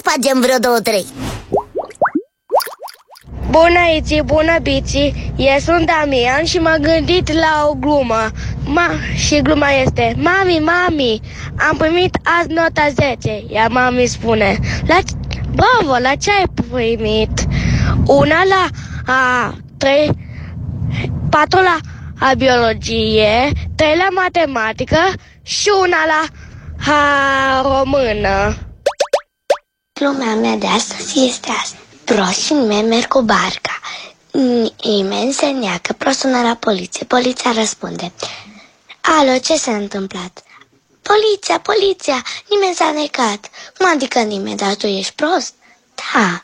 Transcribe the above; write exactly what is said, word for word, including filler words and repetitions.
facem vreo două, trei. Bună, Iți, bună, Biții, eu sunt Damian și m-am gândit la o glumă. Ma, și gluma este: Mami, mami, am primit azi nota zece. Iar mami spune: la, bravo, la ce ai primit? Una la a, trei, patru la a biologie, trei la matematică și una la a, română. Glumea mea de astăzi este asta: prost și nimeni merg cu barca. Nimeni se neacă, prost sună la poliție. Poliția răspunde: alo, ce s-a întâmplat? Poliția, poliția, nimeni s-a necat. Cum adică nimeni, dar tu ești prost? Da.